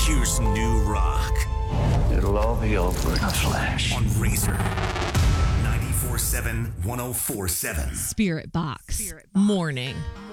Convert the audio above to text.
Here's new rock It'll all be over in a flash. on Razor 94.7, 104.7. Spirit Box. Morning.